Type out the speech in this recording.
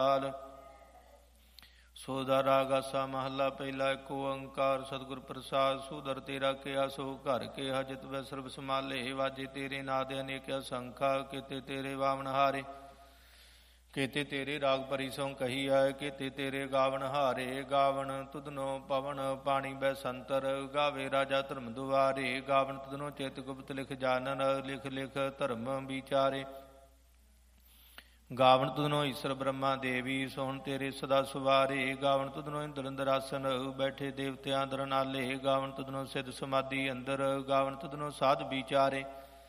ਸੋਦਾ ਰਾਗ ਆਸਾ ਮਹੱਲਾ ਪਹਿਲਾ। ਏਕ ਓੰਕਾਰ ਸਤਿਗੁਰ ਪ੍ਰਸਾਦਿ। ਸੂਦਰ ਤੇਰਾ ਕਿਹਾ ਸੋ ਘਰ ਕਿਹਾ, ਜਿਤ ਬੈ ਸਰਬ ਸਮਾਲੇ। ਵਾਜੇ ਤੇਰੇ ਨਾਦ ਅਨੇਕ ਅਸੰਖਾ, ਕੀਤੇ ਤੇਰੇ ਵਾਵਨ ਹਾਰੇ। ਕੀਤੇ ਤੇਰੇ ਰਾਗ ਭਰੀ ਸੋ ਕਹੀਐ, ਕੀਤੇ ਤੇਰੇ ਗਾਵਨ ਹਾਰੇ। ਗਾਵਨ ਤੁਧਨੋ ਪਵਨ ਪਾਣੀ ਬੈ ਸੰਤਰ, ਗਾਵੇ ਰਾਜਾ ਧਰਮ ਦੁਆਰੇ। ਗਾਵਨ ਤੁਧਨੋ ਚਿਤ ਗੁਪਤ ਲਿਖ ਜਾਨਨ, ਲਿਖ ਲਿਖ ਧਰਮ ਵਿਚਾਰੇ। ਗਾਵਨ ਤੁਧਨੋ ਈਸ਼ਰ ਬ੍ਰਹਮਾ ਦੇਵੀ, ਸੋਹਣ ਤੇਰੇ ਸਦਾ ਸੁਵਾਰੇ। ਗਾਵਨ ਤੁਧਨੋ ਇੰਦਰ ਅੰਦਰਾਸਨ, ਬੈਠੇ ਦੇਵਤਿਆਂ ਦਰ ਨਾਲੇ। ਗਾਵਨ ਤੁਧਨੋ ਸਿਧ ਸਮਾਧੀ ਅੰਦਰ, ਗਾਵਨ ਤੁਧਨੋ ਸਾਧ ਵਿਚਾਰੇ।